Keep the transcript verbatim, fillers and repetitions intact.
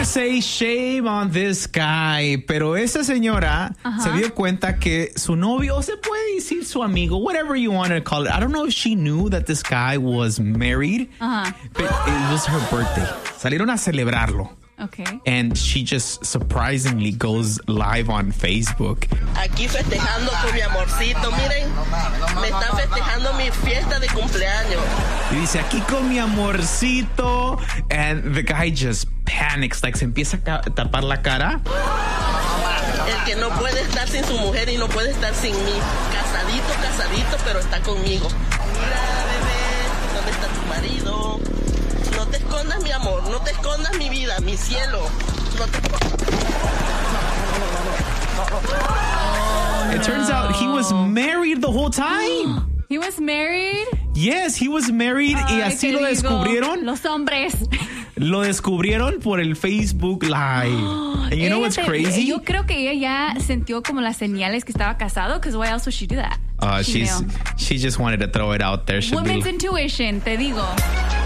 Say shame on this guy, pero esta señora uh-huh. se dio cuenta que su novio, o se puede decir su amigo, whatever you want to call it. I don't know if she knew that this guy was married, uh-huh. but it was her birthday. Salieron a celebrarlo. Okay. And she just surprisingly goes live on Facebook. Aquí festejando con mi amorcito, miren, me está festejando mi fiesta de cumpleaños. Y dice, aquí con mi amorcito. And the guy just panics, like se empieza a tapar la cara. El que no puede estar sin su mujer y no puede estar sin mí. Casadito, casadito, pero está conmigo. Mira, bebé, ¿dónde está tu marido? No te escondas, mi amor, no te escondas, mi vida, mi cielo. No te It turns out he was married the whole time. He was married? Yes, he was married. Ay, y así lo descubrieron. Los hombres. Lo descubrieron por el Facebook Live. And you know what's crazy? Yo creo que ella ya sintió como las señales que estaba casado, because why else would she do that? Uh, she's, she just wanted to throw it out there. Women's intuition, te digo.